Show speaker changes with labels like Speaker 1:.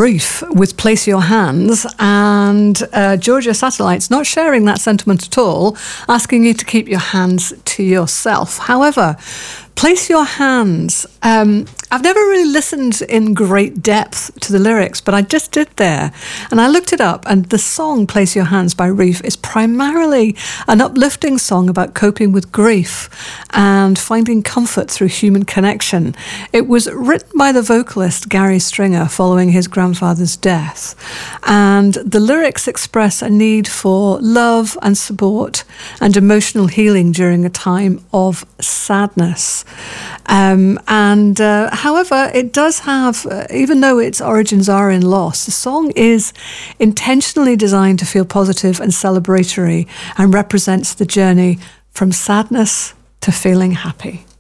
Speaker 1: Roof with Place Your Hands, and Georgia Satellite's not sharing that sentiment at all, asking you to keep your hands to yourself. However, Place Your Hands, I've never really listened in great depth to the lyrics, but I just did there. And I looked it up, and the song Place Your Hands by Reef is primarily an uplifting song about coping with grief and finding comfort through human connection. It was written by the vocalist Gary Stringer following his grandfather's death. And the lyrics express a need for love and support and emotional healing during a time of sadness. However, it does have, even though its origins are in loss, the song is intentionally designed to feel positive and celebratory and represents the journey from sadness to feeling happy.